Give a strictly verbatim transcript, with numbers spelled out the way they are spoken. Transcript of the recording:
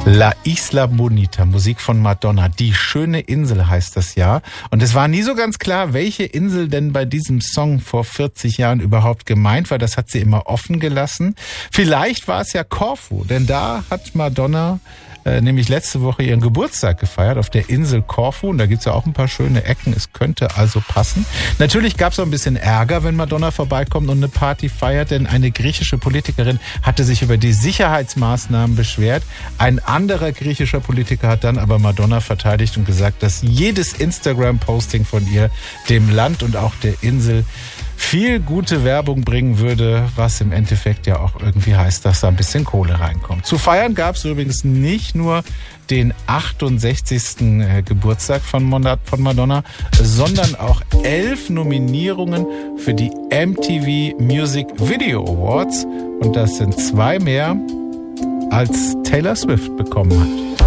La Isla Bonita, Musik von Madonna. Die schöne Insel heißt das ja. Und es war nie so ganz klar, welche Insel denn bei diesem Song vor vierzig Jahren überhaupt gemeint war. Das hat sie immer offen gelassen. Vielleicht war es ja Korfu, denn da hat Madonna äh, nämlich letzte Woche ihren Geburtstag gefeiert auf der Insel Korfu. Und da gibt's ja auch ein paar schöne Ecken. Es könnte also passen. Natürlich gab's auch ein bisschen Ärger, wenn Madonna vorbeikommt und eine Party feiert, denn eine griechische Politikerin hatte sich über die Sicherheitsmaßnahmen beschwert. Ein anderer griechischer Politiker hat dann aber Madonna verteidigt und gesagt, dass jedes Instagram-Posting von ihr dem Land und auch der Insel viel gute Werbung bringen würde, was im Endeffekt ja auch irgendwie heißt, dass da ein bisschen Kohle reinkommt. Zu feiern gab es übrigens nicht nur den achtundsechzigsten Geburtstag von Madonna, sondern auch elf Nominierungen für die M T V Music Video Awards. Und das sind zwei mehr, als Taylor Swift bekommen hat.